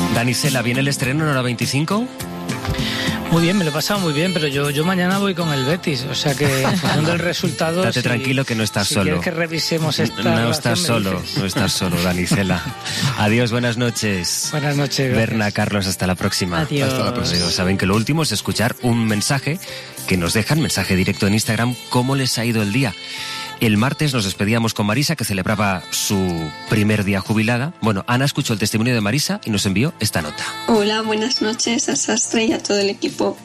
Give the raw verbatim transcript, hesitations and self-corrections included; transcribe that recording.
Danisela, ¿viene el estreno en hora veinticinco? Muy bien, me lo he pasado muy bien, pero yo, yo mañana voy con el Betis, o sea que en función del resultado... Date si, tranquilo que no estás si solo. Si quieres que revisemos esta No, no estás solo, dices. no estás solo, Danisela. Adiós, buenas noches. Buenas noches. Gracias. Berna, Carlos, hasta la próxima. Adiós. Hasta la próxima. Saben que lo último es escuchar un mensaje que nos dejan, mensaje directo en Instagram, cómo les ha ido el día. El martes nos despedíamos con Marisa, que celebraba su primer día jubilada. Bueno, Ana escuchó el testimonio de Marisa y nos envió esta nota. Hola, buenas noches a Sastre y a todo el equipo.